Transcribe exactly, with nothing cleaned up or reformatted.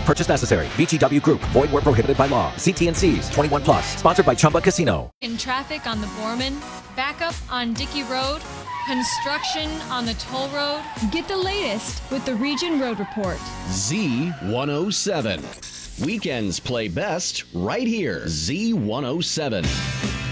purchase necessary. V G W Group. Void where prohibited by law. See T N Cs. twenty-one plus. Sponsored by Chumba Casino. In traffic on the Borman, backup on Dickey Road, construction on the toll road. Get the latest with the Region Road Report. Z one oh seven. Weekends play best right here. Z one oh seven.